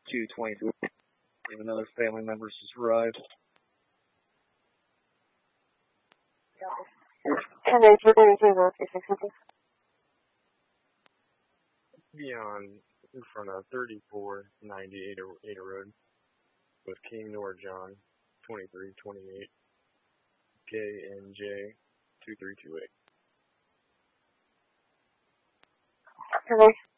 223. Another family member's just arrived. Be on in front of 3490 Ada Road with King Nor John 2328 KNJ 2328.